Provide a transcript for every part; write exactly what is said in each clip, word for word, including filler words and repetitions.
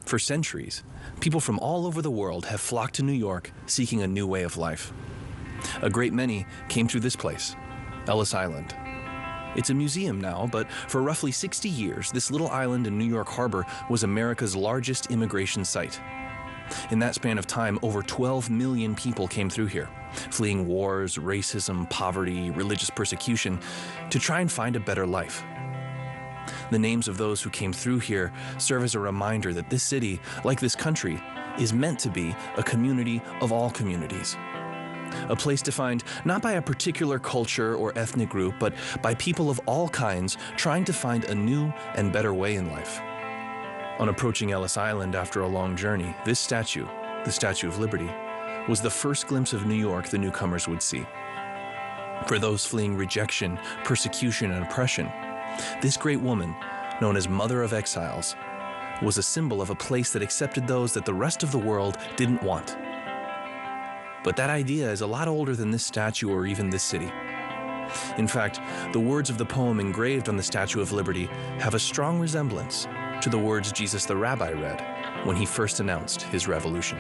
For centuries, people from all over the world have flocked to New York seeking a new way of life. A great many came through this place, Ellis Island. It's a museum now, but for roughly sixty years, this little island in New York Harbor was America's largest immigration site. In that span of time, over twelve million people came through here, fleeing wars, racism, poverty, religious persecution, to try and find a better life. The names of those who came through here serve as a reminder that this city, like this country, is meant to be a community of all communities. A place defined not by a particular culture or ethnic group, but by people of all kinds trying to find a new and better way in life. On approaching Ellis Island after a long journey, this statue, the Statue of Liberty, was the first glimpse of New York the newcomers would see. For those fleeing rejection, persecution, and oppression, this great woman, known as Mother of Exiles, was a symbol of a place that accepted those that the rest of the world didn't want. But that idea is a lot older than this statue or even this city. In fact, the words of the poem engraved on the Statue of Liberty have a strong resemblance to the words Jesus the Rabbi read when he first announced his revolution.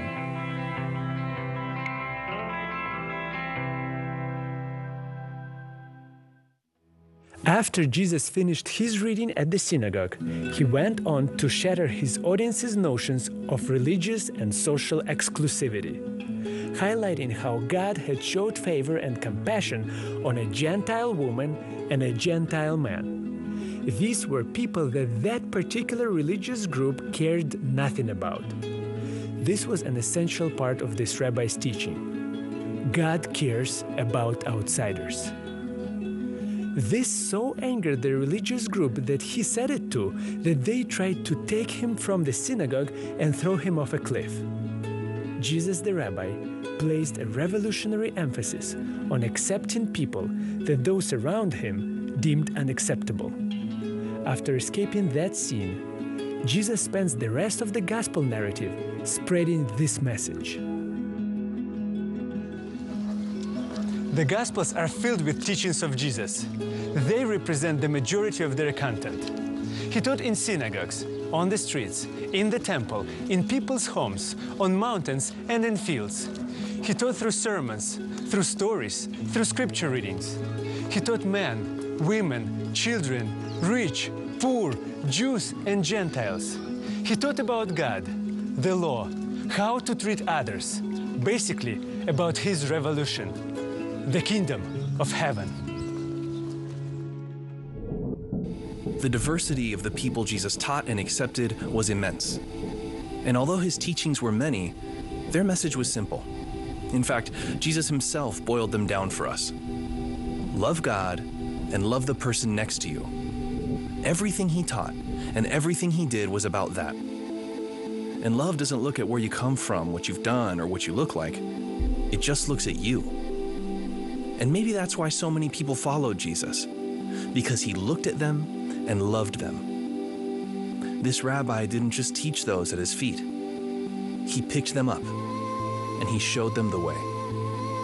After Jesus finished his reading at the synagogue, he went on to shatter his audience's notions of religious and social exclusivity, highlighting how God had showed favor and compassion on a Gentile woman and a Gentile man. These were people that that particular religious group cared nothing about. This was an essential part of this rabbi's teaching. God cares about outsiders. This so angered the religious group that he said it to, that they tried to take him from the synagogue and throw him off a cliff. Jesus the Rabbi placed a revolutionary emphasis on accepting people that those around him deemed unacceptable. After escaping that scene, Jesus spends the rest of the gospel narrative spreading this message. The Gospels are filled with teachings of Jesus. They represent the majority of their content. He taught in synagogues, on the streets, in the temple, in people's homes, on mountains, and in fields. He taught through sermons, through stories, through scripture readings. He taught men, women, children, rich, poor, Jews, and Gentiles. He taught about God, the law, how to treat others, basically about his revolution, the kingdom of heaven. The diversity of the people Jesus taught and accepted was immense. And although his teachings were many, their message was simple. In fact, Jesus himself boiled them down for us. Love God and love the person next to you. Everything he taught and everything he did was about that. And love doesn't look at where you come from, what you've done, or what you look like. It just looks at you. And maybe that's why so many people followed Jesus, because he looked at them and loved them. This rabbi didn't just teach those at his feet. He picked them up and he showed them the way.